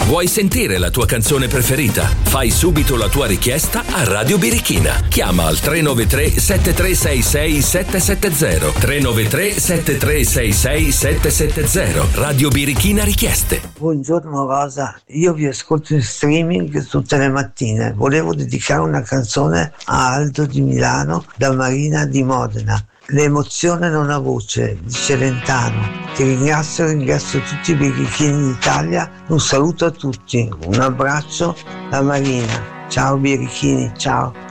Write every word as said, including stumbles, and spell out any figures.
Vuoi sentire la tua canzone preferita? Fai subito la tua richiesta a Radio Birichina. Chiama al tre nove tre sette tre sei sei sette sette zero tre nove tre sette tre sei sei sette sette zero. Radio Birichina Richieste. Buongiorno Rosa, io vi ascolto in streaming tutte le mattine. Volevo dedicare una canzone a Aldo di Milano da Marina di Modena. L'emozione non ha voce di Celentano. Ti ringrazio, ringrazio tutti i birichini d'Italia. Un saluto a tutti, un abbraccio da Marina. Ciao birichini, ciao.